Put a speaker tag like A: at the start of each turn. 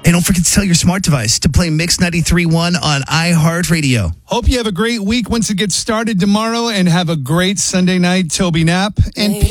A: And don't forget to tell your smart device to play Mix 93.1 on iHeartRadio.
B: Hope you have a great week once it gets started tomorrow, and have a great Sunday night, Toby Knapp and